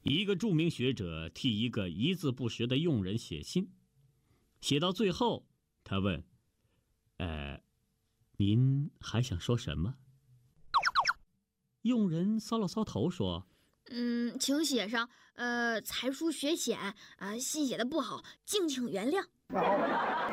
一个著名学者替一个一字不识的佣人写信，写到最后，他问：“您还想说什么？”佣人搔了搔头说：“ 请写上，才疏学浅，信写的不好，敬请原谅。”